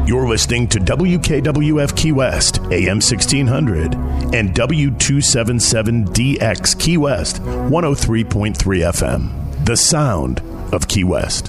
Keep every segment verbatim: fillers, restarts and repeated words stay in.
You're listening to W K W F Key West, A M sixteen hundred, and W two seventy-seven D X Key West, one oh three point three F M. The sound of Key West.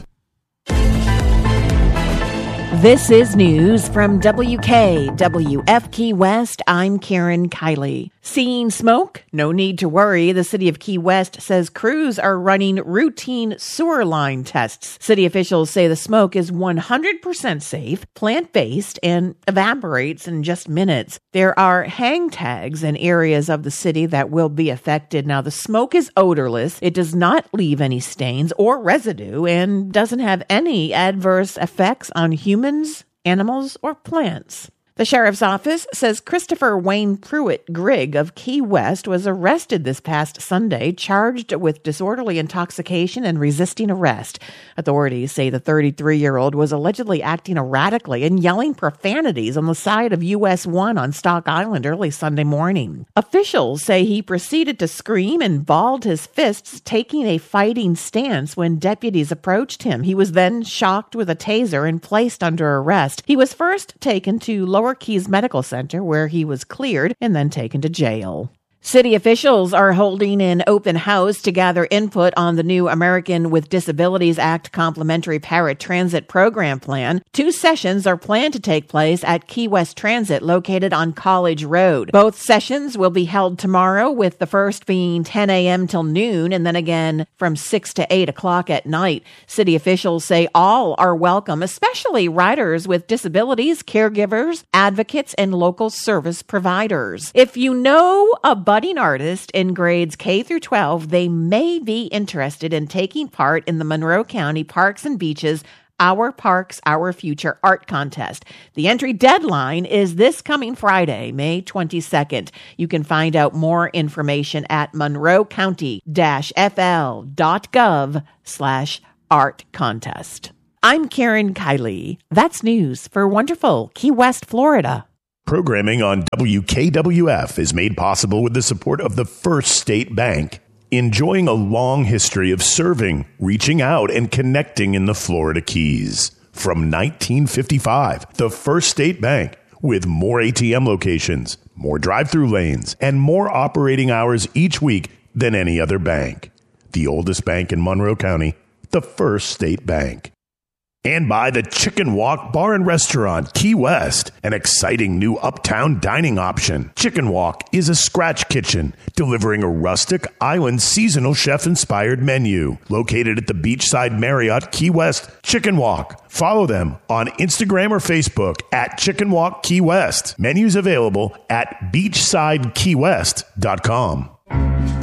This is news from W K W F Key West. I'm Karen Kiley. Seeing smoke? No need to worry. The city of Key West says crews are running routine sewer line tests. City officials say the smoke is one hundred percent safe, plant-based, and evaporates in just minutes. There are hang tags in areas of the city that will be affected. Now, the smoke is odorless. It does not leave any stains or residue and doesn't have any adverse effects on humans, animals, or plants. The sheriff's office says Christopher Wayne Pruitt Grigg of Key West was arrested this past Sunday, charged with disorderly intoxication and resisting arrest. Authorities say the thirty-three-year-old was allegedly acting erratically and yelling profanities on the side of U S one on Stock Island early Sunday morning. Officials say he proceeded to scream and balled his fists, taking a fighting stance when deputies approached him. He was then shocked with a taser and placed under arrest. He was first taken to Lower Keys Medical Center, where he was cleared and then taken to jail. City officials are holding an open house to gather input on the new American with Disabilities Act Complimentary Paratransit Program Plan. Two sessions are planned to take place at Key West Transit, located on College Road. Both sessions will be held tomorrow, with the first being ten a.m. till noon, and then again from six to eight o'clock at night. City officials say all are welcome, especially riders with disabilities, caregivers, advocates, and local service providers. If you know a budding artist in grades K through twelve, they may be interested in taking part in the Monroe County Parks and Beaches Our Parks, Our Future art contest. The entry deadline is this coming Friday, May twenty-second. You can find out more information at monroe county dash f l dot gov slash art contest. I'm Karen Kiley. That's news for wonderful Key West, Florida. Programming on W K W F is made possible with the support of the First State Bank, enjoying a long history of serving, reaching out, and connecting in the Florida Keys. From nineteen fifty-five, the First State Bank, with more A T M locations, more drive-through lanes, and more operating hours each week than any other bank. The oldest bank in Monroe County, the First State Bank. And by the Chicken Walk Bar and Restaurant, Key West, an exciting new uptown dining option. Chicken Walk is a scratch kitchen, delivering a rustic island seasonal chef-inspired menu. Located at the Beachside Marriott, Key West, Chicken Walk. Follow them on Instagram or Facebook at Chicken Walk Key West. Menus available at beachside key west dot com.